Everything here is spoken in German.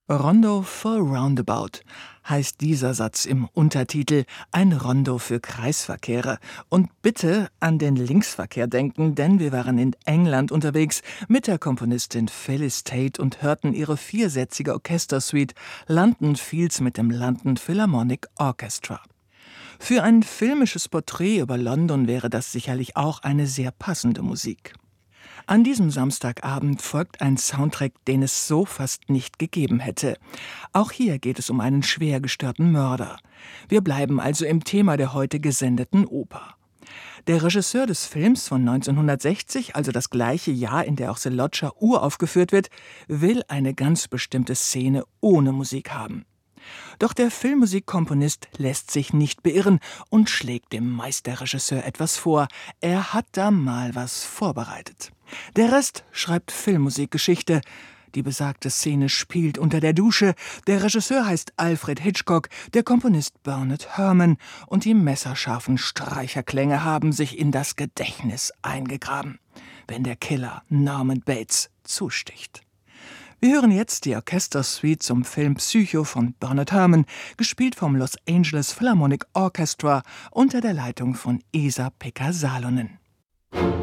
Rondo for Roundabout heißt dieser Satz im Untertitel, ein Rondo für Kreisverkehre. Und bitte an den Linksverkehr denken, denn wir waren in England unterwegs mit der Komponistin Phyllis Tate und hörten ihre viersätzige Orchestersuite London Fields mit dem London Philharmonic Orchestra. Für ein filmisches Porträt über London wäre das sicherlich auch eine sehr passende Musik. An diesem Samstagabend folgt ein Soundtrack, den es so fast nicht gegeben hätte. Auch hier geht es um einen schwer gestörten Mörder. Wir bleiben also im Thema der heute gesendeten Oper. Der Regisseur des Films von 1960, also das gleiche Jahr, in der auch The Lodger uraufgeführt wird, will eine ganz bestimmte Szene ohne Musik haben. Doch der Filmmusikkomponist lässt sich nicht beirren und schlägt dem Meisterregisseur etwas vor. Er hat da mal was vorbereitet. Der Rest schreibt Filmmusikgeschichte. Die besagte Szene spielt unter der Dusche. Der Regisseur heißt Alfred Hitchcock, der Komponist Bernard Herrmann und die messerscharfen Streicherklänge haben sich in das Gedächtnis eingegraben, wenn der Killer Norman Bates zusticht. Wir hören jetzt die Orchestersuite zum Film Psycho von Bernard Herrmann, gespielt vom Los Angeles Philharmonic Orchestra unter der Leitung von Esa-Pekka Salonen.